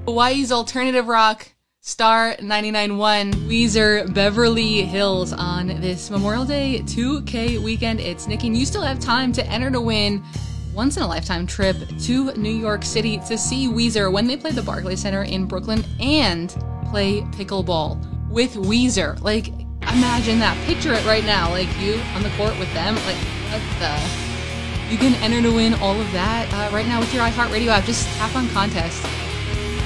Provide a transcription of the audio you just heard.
Hawaii's alternative rock star 99.1 Weezer Beverly Hills on this Memorial Day 2K weekend. It's Nikki, and you still have time to enter to win once-in-a-lifetime trip to New York City to see Weezer when they play the Barclays Center in Brooklyn and play pickleball with Weezer. Like, imagine that. Picture it right now. Like, you on the court with them. Like, what the... You can enter to win all of that right now with your iHeartRadio app. Just tap on contest